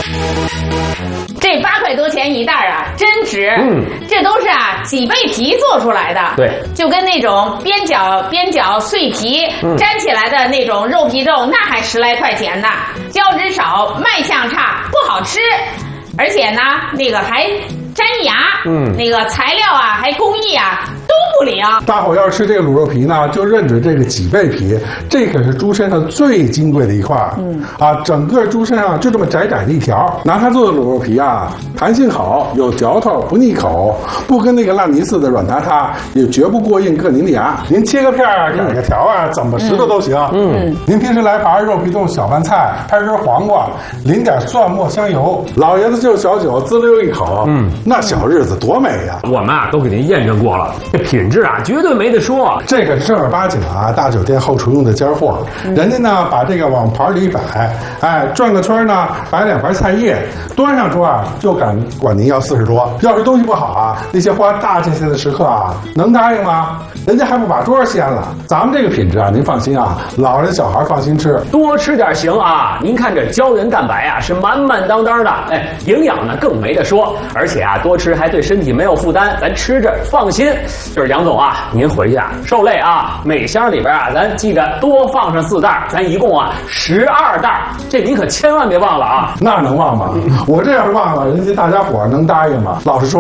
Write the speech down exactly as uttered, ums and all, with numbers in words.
这八块多钱一袋啊，真值。 嗯， 这都是啊脊背皮做出来的。 对， 就跟那种边角边角碎皮、嗯、粘起来的那种肉皮肉，那还十来块钱呢。胶质少，卖相差，不好吃，而且呢，那个还粘牙。嗯，那个材料啊，还工艺啊。都不灵。 大伙要是吃这个卤肉皮呢，就认准这个脊背皮，这可是猪身上最金贵的一块。嗯啊，整个猪身上就这么窄窄的一条，拿它做的卤肉皮啊，弹性好，有嚼头，不腻口，不跟那个烂泥似的软塌塌，也绝不过硬硌您的牙。您切个片儿，改个条啊，怎么食的都行。嗯，您平时来盘肉皮冻小饭菜，拍根黄瓜，淋点蒜末香油，老爷子就小酒滋溜一口，嗯，那小日子多美呀！ 我们啊都给您验证过了。这品质啊，绝对没得说。 这个是正儿八经啊，大酒店后厨用的尖货。嗯、人家呢，把这个往盘里一摆，哎，转个圈呢，摆两盘菜叶，端上桌啊，就敢管您要四十多。要是东西不好啊，那些花大价钱的食客啊，能答应吗？人家还不把桌掀了。咱们这个品质啊，您放心啊，老人小孩放心吃， 多吃点行啊。您看这胶原蛋白啊，是满满当当的，哎，营养呢更没得说，而且啊，多吃还对身体没有负担，咱吃着放心。就是杨总啊，您回去啊受累啊，每箱里边啊，咱记着多放上四袋，咱一共啊十二袋，这您可千万别忘了啊。 那能忘吗？我这要是忘了，人家大家伙能答应吗？老实说。